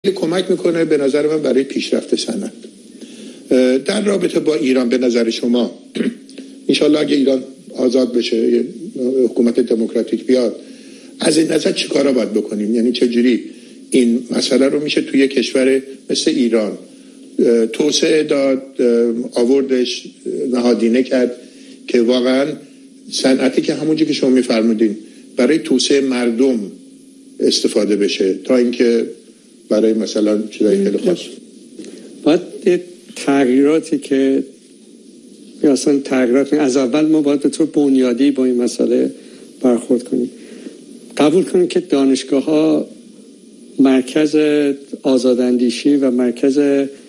کمک میکنه به نظر من برای پیشرفت صنعت. در رابطه با ایران به نظر شما انشالله اگه ایران آزاد بشه، حکومت دموکراتیک بیاد، از این نظر چی کارا باید بکنیم؟ یعنی چجوری این مسئله رو میشه توی کشور مثل ایران توسعه داد، آوردش، نهادینه کرد که واقعا صنعتی که همونجوری که شما میفرمودین برای توسعه مردم استفاده بشه تا اینکه برای مثلا چیزای خیلی خاص. باید تغییراتی که اصلا تغییرات از اول ما باید به طور بنیادی با این مسئله برخورد کنیم. قبول کنیم که دانشگاه‌ها مرکز آزاداندیشی و مرکز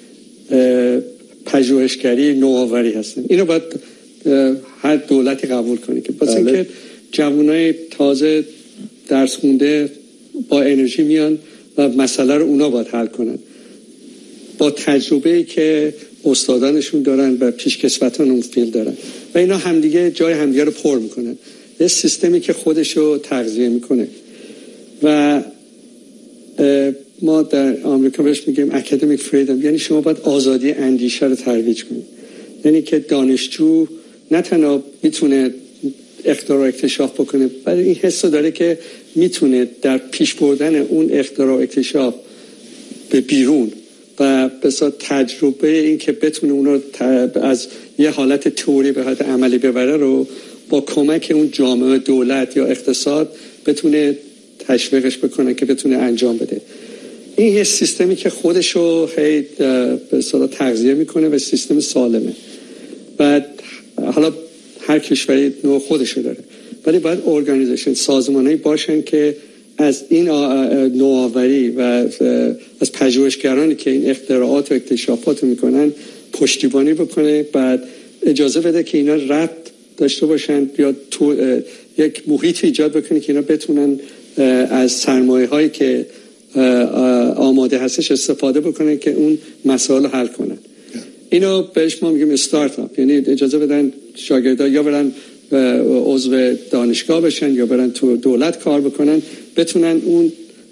پژوهشگری نوآوری هستن. اینو باید هر دولتی قبول کنه که واسه اینکه جوانای تازه درس خونده با انرژی میان و مسئله رو اونا باید حل کنن با تجربه‌ای که استادانشون دارن و پیشکسوتان اون فیلد دارن و اینا همدیگه جای همدیگه رو پر میکنن. یه سیستمی که خودش رو تغذیه میکنه و ما در آمریکا بهش میگیم اکادمیک فریدم، یعنی شما باید آزادی اندیشه رو ترویج کنید. یعنی که دانشجو نه تنها میتونه اختراع و اکتشاف بکنه، ولی این حس داره که میتونه در پیش بردن اون اختراع و اکتشاف به بیرون و بسیار تجربه این که بتونه اون رو از یه حالت تئوری به حالت عملی ببره رو با کمک اون جامعه، دولت یا اقتصاد بتونه تشویقش بکنه که بتونه انجام بده. این یه سیستمی که خودش رو به اصطلاح تغذیه میکنه و سیستم سالمه. بعد حالا هر کشوری نوع خودش رو داره، ولی باید ارگانیزیشن، سازمانایی باشن که از این نوآوری و از پژوهشگرانی که این اختراعات و اکتشافات رو میکنن پشتیبانی بکنه. بعد اجازه بده که اینا ربط داشته باشن یا تو یک محیط ایجاد بکنه که اینا بتونن از سرمایه هایی که آماده هستش استفاده بکنن که اون مسائل رو حل کنن. اینو بهش ما میگیم استارتاپ، یعنی اجازه بدن شاگردها یا برن عضو دانشگاه بشن یا برن تو دولت کار بکنن، بتونن اون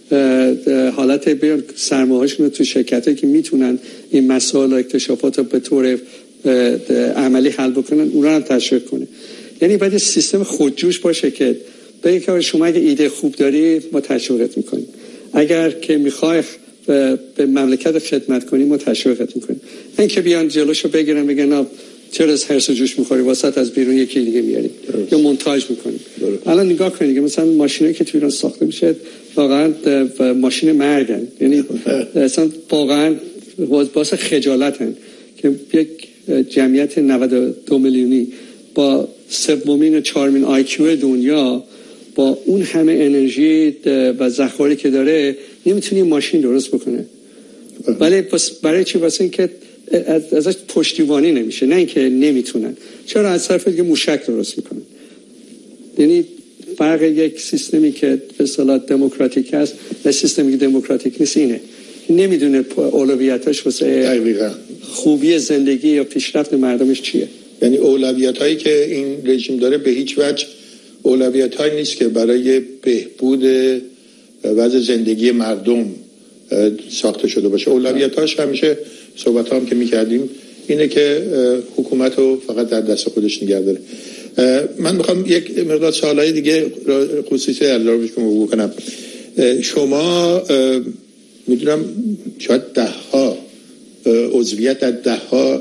حالت بیان سرمایه‌هاشون تو شرکتایی که میتونن این مسائل و اکتشافات رو به طور عملی حل بکنن اونا هم تشویق کنه. یعنی باید سیستم خودجوش باشه که بگه که شما اگه ایده خوب داری ما تشویقت میکنیم، اگر که میخوای به مملکت خدمت کنی ما تشویقت میکنیم. این که بیان جلوشو بگیرن بگن چرا از هرس و جوش میخوری واسط از بیرون یکی دیگه میاریم یا مونتاژ میکنیم. الان نگاه کنید که مثلا ماشینایی که تو ایران ساخته میشه واقعا ماشین مرگن، یعنی اصلا واقعا باعث خجالتن که یک جمعیت 92 میلیونی با 3/4 آیکیو دنیا با اون همه انرژی و ذخایر که داره نمیتونه ماشین درست بکنه. ولی برای چی؟ واسه اینکه ازش پشتیبانی نمیشه، نه اینکه نمیتونن. چرا؟ از طرف دیگه موشک درست میکنن. یعنی فرق یک سیستمی که به اصطلاح دموکراتیک است و سیستمی که دموکراتیک نیست اینه، نمیدونه اولویتاش واسه خوبی زندگی یا پیشرفت مردمش چیه. یعنی اولویتایی که این رژیم داره به هیچ وجه اولویتایی نیست که برای بهبود وضع زندگی مردم ساخته شده باشه. اولویتاش همیشه صحبت هم که میکردیم اینه که حکومت رو فقط در دست خودش نگه داره. من میخوام یک مقدار سوالای دیگه خصوصی علاوه بر شما بکنم. شما میدونم شاید 10ها عضویت در 10ها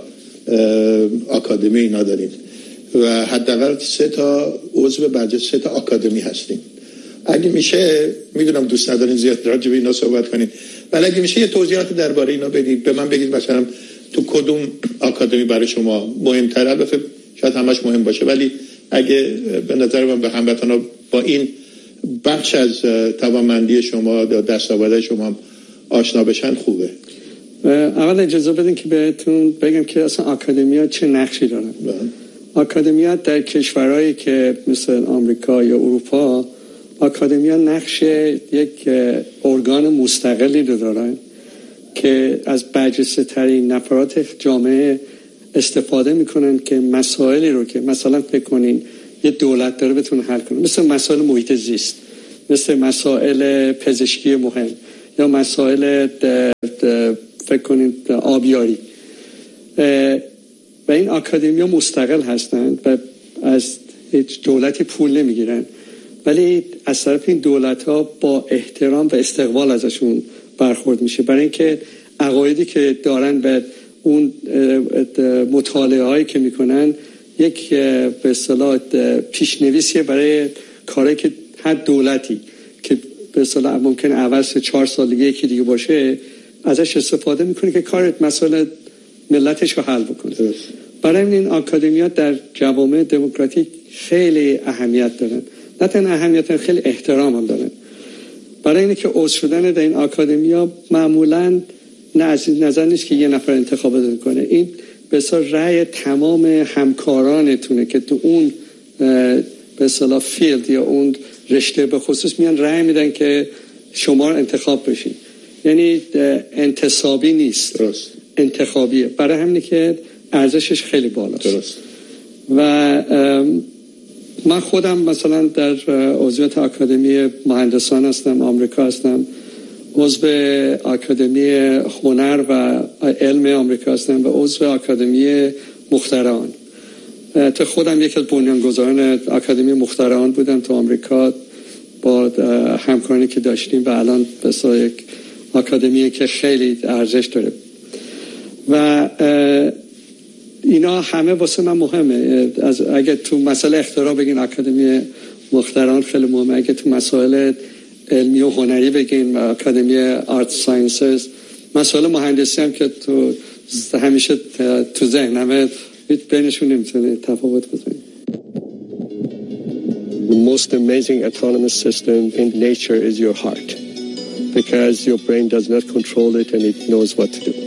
آکادمی اینا دارین و حداقل 3 تا عضو برجسته 3 تا آکادمی هستین. اگه میشه، میدونم دوست ندارین زیاد راجع به اینا صحبت کنین، ولی اگه میشه یه توضیحات درباره اینا بدید به من، بگید مثلا تو کدوم آکادمی برای شما مهم‌تره. البته شاید همش مهم باشه، ولی اگه به نظر من به هموطنا با این بخش از توانمندی شما یا دستاوردهای شما آشنا بشن خوبه. اول اجازه بدین که بهتون بگم که اصلا آکادمی‌ها چه نقشی دارن. آکادمی‌ها در کشورهایی که مثل آمریکا یا اروپا، آکادمی‌ها نقش یک ارگان مستقلی رو دارن که از برجسته‌ترین نفرات جامعه استفاده میکنن که مسائلی رو که مثلا فکر کنین یه دولت داره بتونه حل کنه، مثل مسائل محیط زیست، مثل مسائل پزشکی مهم یا مسائل فکر کنید آبیاری و این آکادمیا مستقل هستند و از هیچ دولتی پول نمیگیرن، ولی از طرف این دولت ها با احترام و استقبال ازشون برخورد میشه، برای اینکه عقایدی که دارن به اون مطالعه هایی که میکنن یک به اصطلاح پیشنویسیه برای کاری که هر دولتی که به اصطلاح ممکن عوض 4 سال دیگه یکی دیگه باشه ازش استفاده میکنه که کار مسئله ملتش رو حل بکنه. برای این آکادمیا در جوامع دموکراتیک خیلی اهمیت دارن، نه تنها اهمیت، خیلی احترام هم دارن. برای اینه که عضو شدن در این آکادمیا معمولاً نه از نظر نیست که یه نفر انتخاب کنه، این به اصطلاح رأی تمام همکارانتونه که تو اون به اصطلاح فیلد یا اون رشته به خصوص میان رأی میدن که شما انتخاب بشین، یعنی انتصابی نیست. درست. انتخابیه. برای همینه که ارزشش خیلی بالاست. درست. و من خودم مثلا در عضویت آکادمی مهندسان هستم، آمریکا هستم، عضو آکادمی هنر و علم آمریکا هستم و عضو آکادمی مخترعان. تو خودم یکی از بنیانگذاران آکادمی مخترعان بودم تو آمریکا با همکاری که داشتیم و الان بسیار یک آکادمی که خیلی ارزش داره و اینا همه واسه من مهمه. اگه تو مسئله اختراع بگین آکادمی مخترعان خیلی مهمه، اگه تو مسائل علمی و هنری بگین آکادمی آرت ساینسز، مسائل مهندسی هم که تو همیشه تو ذهنمه بینشون نمیتونه تفاوت بزنی. The most amazing autonomous system in nature is your heart, because your brain does not control it and it knows what to do.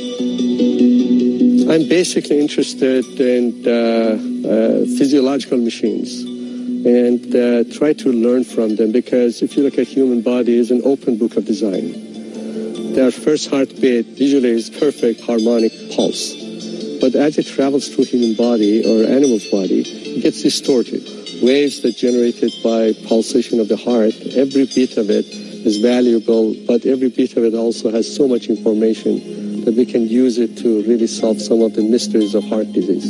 I'm basically interested in physiological machines and try to learn from them, because if you look at human body, it's an open book of design. Their first heartbeat usually is perfect harmonic pulse, but as it travels through human body or animal's body, it gets distorted. Waves that generated by pulsation of the heart, every beat of it is valuable, but every beat of it also has so much information that we can use it to really solve some of the mysteries of heart disease.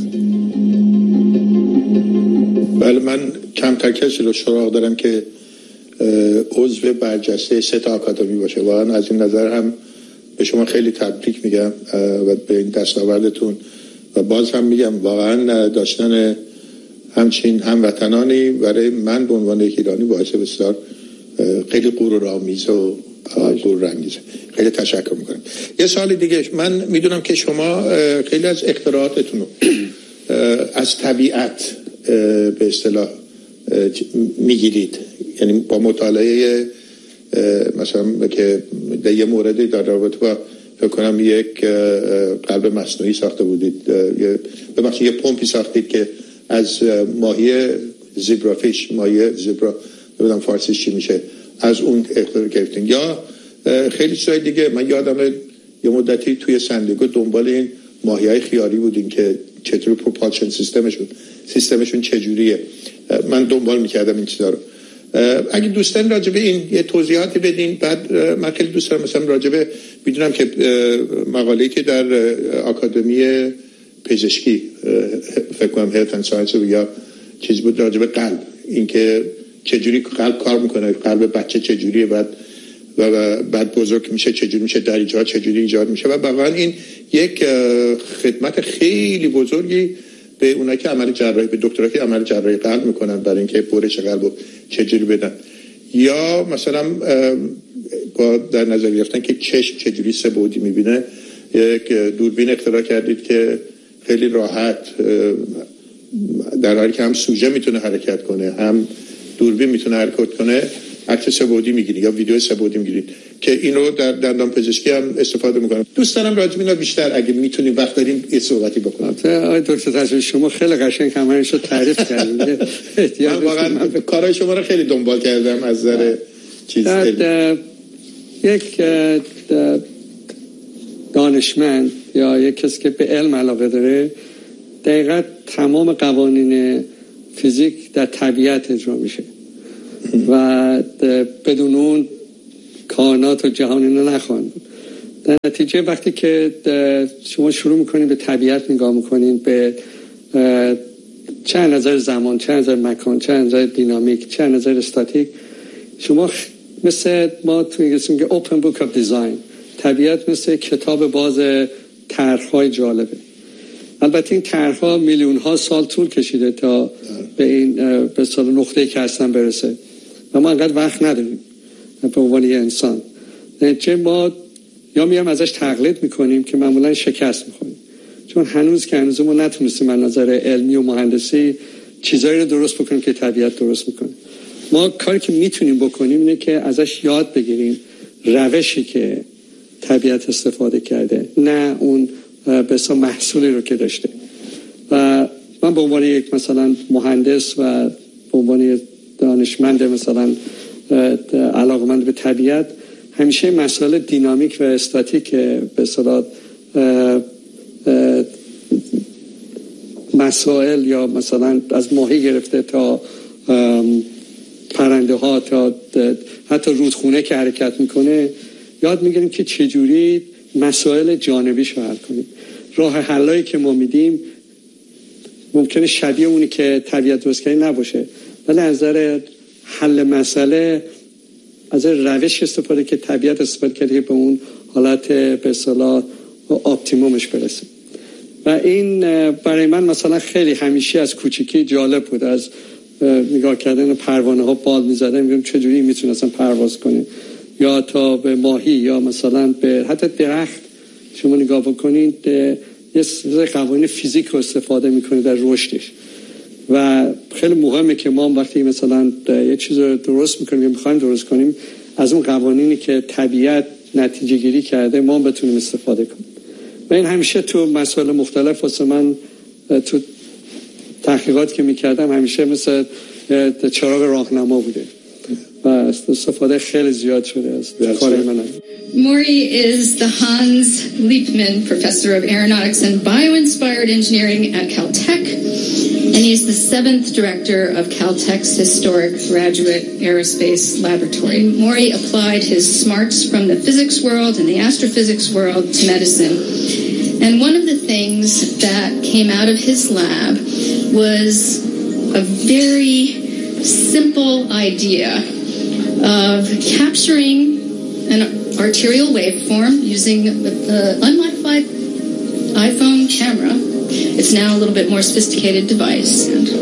بله، من کمتر کسی رو سراغ دارم که عضو برجسته 3 آکادمی باشه. واقعا از این نظر هم به شما خیلی تبریک میگم و به این دستاوردتون، و باز هم میگم واقعا داشتن همچین هموطنانی برای من به عنوان ایرانی باعث بسیار خیلی غرورآمیز و غرورانگیزه. خیلی تشکر میکنم. یه سوال دیگه، من میدونم که شما خیلی از اختراعاتتون رو از طبیعت به اصطلاح میگیرید، یعنی با مطالعه مثلا که در یه موردی در رابطه با فکر کنم یک قلب مصنوعی ساخته بودید، یه پمپی ساختید که از ماهی زیبرافیش، ماهی زیبرا نمیدونم فارسیش چی میشه، از اون اختراع کردین. یا خیلی چیزای دیگه. من یادم یه مدتی توی سندیگو دنبال این ماهی‌های خیاری بودین که چطور پروپالشن سیستمشون چجوریه. من دنبال میکردم این چیزا رو. اگه دوستان راجع به این یه توضیحاتی بدین. بعد من خیلی دوست دارم مثلا راجع به، میدونم که مقاله‌ای که در آکادمی پزشکی فکر کنم هلت ساینس یا چیز بود راجع به قلب، اینکه چجوری قلب کار میکنه، قلب بچه چجوریه، بعد بزرگ میشه چجوری میشه، دریجه‌ها چجوری ایجاد میشه. و واقعا این یک خدمت خیلی بزرگی به اونایی که عمل جراحی، به دکترها که عمل جراحی قلب میکنن برای اینکه برش قلبو چجوری بدن، یا مثلا با در نظر گرفتن که چشم چجوری 3 بعدی میبینه، یک دوربین اختراع کردید که خیلی راحت در حالی که هم سوژه میتونه حرکت کنه هم دوربین میتونه حرکت کنه، عکس 3 بعدی میگیرید یا ویدیو 3 بعدی میگیرید که اینو در دندان پزشکی هم استفاده میکنم. دوست دارم راجع به اینا بیشتر اگه میتونیم وقت داریم یه صحبتی بکنم. آقای دکتر تجویدی شما خیلی قشنگ همه‌شو تعریف کردید. من واقعا کارهای شما رو خیلی دنبال کردم از نظر چیز. یک دانشمند یا یک کسی که به علم علاقه داره، دقیقاً تمام قوانین فیزیک در طبیعت اجرا میشه و بدون اون کائنات و جهان اینا نخواهند بود. در نتیجه وقتی که شما شروع میکنین به طبیعت نگاه میکنین، به چه نظر زمان، چه نظر مکان، چه نظر دینامیک، چه نظر استاتیک، شما مثل ما تو انگلیسی میگه open book of design، طبیعت مثل کتاب باز طرح‌های جالبه. البته این طرح‌ها میلیون‌ها سال طول کشیده تا به این به سال نقطه‌ای که هستن برسه و ما انقدر وقت نداریم به عنوان یه انسان. چه ما یا میام ازش تقلید میکنیم که معمولا شکست میخوریم، چون هنوز ما نتونستیم از نظر علمی و مهندسی چیزایی رو درست بکنیم که طبیعت درست میکنه. ما کاری که میتونیم بکنیم اینه که ازش یاد بگیریم روشی که طبیعت استفاده کرده، نه اون بسا محصولی رو که داشته. و من به عنوان یک مثلا مهندس و به عنوان دانشمند مثلا علاقمند به طبیعت، همیشه مسائل دینامیک و استاتیک به اصطلاح مسائل یا مثلا از ماهی گرفته تا پرنده ها تا حتی رودخونه که حرکت میکنه یاد میگیریم که چجوری مسائل جانبیش رو حل کنیم. راه حلایی که ما میدیم ممکنه شبیه اونی که طبیعت درست کرده نباشه، ولی از نظر حل مسئله از روش استفاده که طبیعت استفاده کرده به اون حالت به اصطلاح اپتیمومش برسه. و این برای من مثلا خیلی همیشه از کوچیکی جالب بود، از نگاه کردن پروانه ها بال می‌زدن می‌بینم چجوری میتونه اصلا پرواز کنه، یا تا به ماهی یا مثلا به حتی درخت شما نگاه بکنید یه سری قوانین فیزیک رو استفاده می‌کنه در رشدش. و خیلی مهمه که ما وقتی مثلا یه چیز رو درست می‌کنیم یا می‌خوایم درست کنیم از اون قوانینی که طبیعت نتیجه گیری کرده ما بتونیم استفاده کنیم. و این همیشه تو مسائل مختلف واسه من تو تحقیقات که می‌کردم همیشه مثل چراغ راهنما بوده و استفاده خیلی زیاد شده از کار من. Maury is the Hans Liebman Professor of Aeronautics and Bio-Inspired Engineering at Caltech, and he's the 7th Director of Caltech's historic Graduate Aerospace Laboratory. Maury applied his smarts from the physics world and the astrophysics world to medicine. And one of the things that came out of his lab was a very simple idea of capturing an arterial waveform using the unmodified iPhone camera. It's now a little bit more sophisticated device.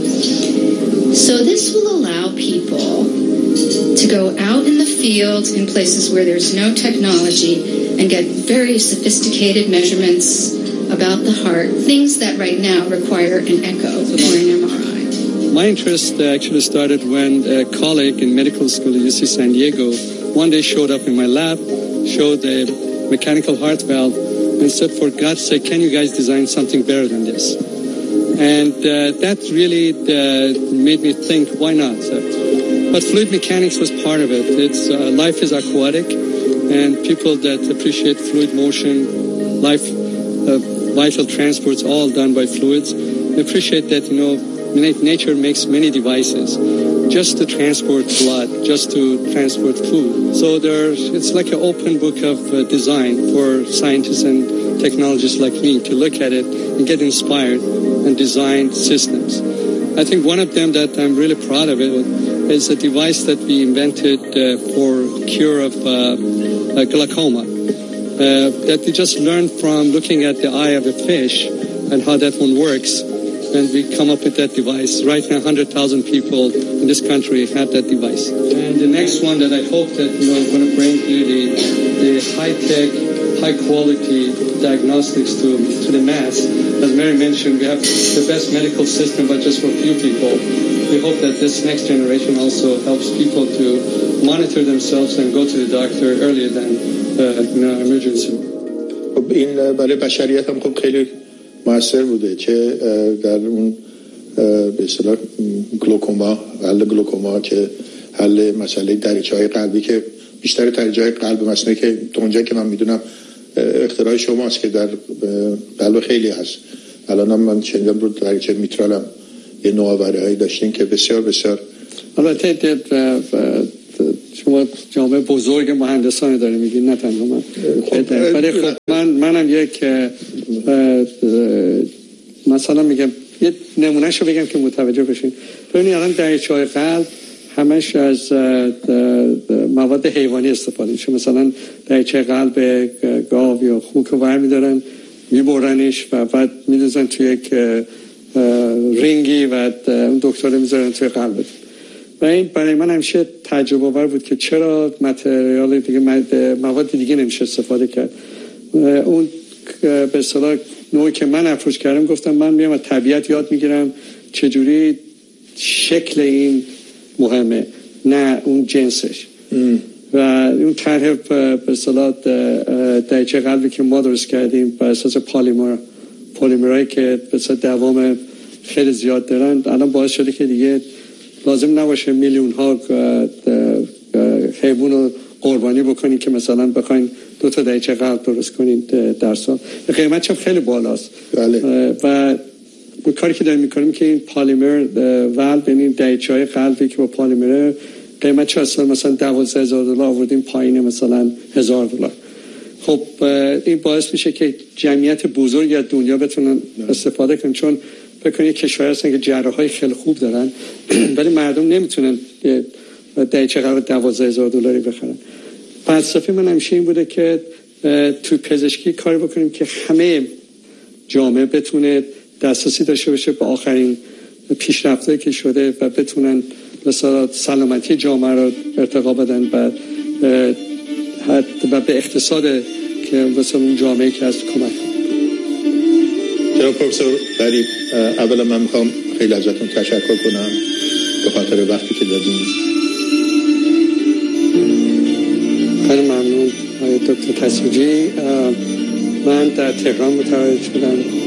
So this will allow people to go out in the field in places where there's no technology and get very sophisticated measurements about the heart, things that right now require an echo or an MRI. My interest actually started when a colleague in medical school at UC San Diego one day showed up in my lab, showed a mechanical heart valve, and said, for God's sake, can you guys design something better than this? And that really made me think, why not? But fluid mechanics was part of it. It's life is aquatic, and people that appreciate fluid motion, vital transport's all done by fluids. They appreciate that, nature makes many devices just to transport blood, just to transport food. So it's like an open book of design for scientists and technologists like me to look at it and get inspired and design systems. I think one of them that I'm really proud of it is a device that we invented for cure of glaucoma. That we just learned from looking at the eye of a fish and how that one works. And we come up with that device. Right now, 100,000 people in this country have that device. And the next one that I hope that I'm going to bring you the high-tech, high-quality diagnostics to the mass. As Mary mentioned, we have the best medical system, but just for a few people. We hope that this next generation also helps people to monitor themselves and go to the doctor earlier than emergency. این برای بشریت هم خب خیلی موثر بوده، چه در اون به اصطلاح حل گلوکوما، که حل مسئله دریچه‌های قلبی که بیشتر دریچه‌های قلب مثلا که اونجا که من میدونم اختراع شماست که در قلب خیلی هست. الان هم من شنیدم رو دریچه میترالم یه نوآوری‌هایی داشتین که بسیار بسیار. البته شما جامعه بزرگ مهندسان داره میگین، نه تنها من. ولی خب منم یک مثلا میگم یه نمونهشو بگم که متوجه بشین. ببینید الان دریچه‌های قلب همش از مواد حیوانی استفاده میشه. مثلا دریچه قلب گاو یا خوک رو برمی‌دارن، میبرنش و بعد می‌ریزن توی یک رینگی و اون دکتر میذارن توی قلبت. و این برای من همیشه تجربه آور بود که چرا متریال دیگه، مواد دیگه نمیشه استفاده کرد. اون به اصطلاح نوعی که من اپروچ کردم، گفتم من میام از طبیعت یاد میگیرم چجوری شکل این مهمه، نه اون جنسش. و اون طرح به اصطلاح دریچه قلبی که ما درست کردیم بر اساس پلیمرایی که به اصطلاح دوام خیلی زیاد دارن، الان باعث شده که دیگه لازم نباشه میلیون ها حیوان رو قربانی بکنین که مثلا بخواین 2 تا دریچه قلب درست کنین در سال. قیمتش هم خیلی بالاست. بله. و کاری که داریم میکنیم که این پلیمر والو، یعنی دریچه‌های قلبی که با پلیمر قیمتش اصلا مثلا $12,000 آوردیم پایین مثلا $1,000. خب این باعث میشه که جمعیت بزرگی از دنیا بتونن استفاده کنن، چون بکنید کشورها هستن که جراحای خیلی خوب دارن ولی مردم نمیتونن دریچه قلب $12,000 بخرن. فلسفه من همیشه این بوده که تو پزشکی کاری بکنیم که همه جامعه بتونه دسترسی داشته باشه به آخرین پیشرفت‌هایی که شده و بتونن مثلا سلامتی جامعه رو ارتقا بدن و به اقتصاد که مثلا اون جامعه که هست کمک. جناب پروفسور غریب، اولا من میخوام خیلی ازتون تشکر کنم به خاطر وقتی که دادین. خیلی ممنون آقای دکتر تسوجی. من در تهران متولد شدم،